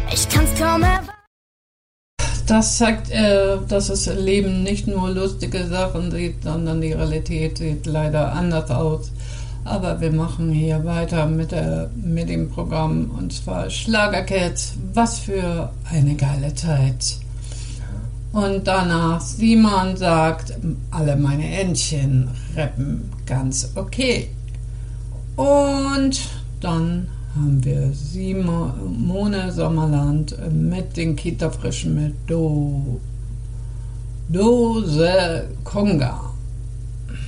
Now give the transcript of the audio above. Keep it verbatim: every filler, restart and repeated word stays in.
Ich kann's kaum erwarten. Das zeigt, äh, dass das Leben nicht nur lustige Sachen sieht, sondern die Realität sieht leider anders aus. Aber wir machen hier weiter mit, der, mit dem Programm, und zwar Schlagercats. Was für eine geile Zeit. Und danach Simon sagt, alle meine Entchen rappen ganz okay. Und dann haben wir Simone Sommerland mit den Kita-Frischen mit Do Dose Conga.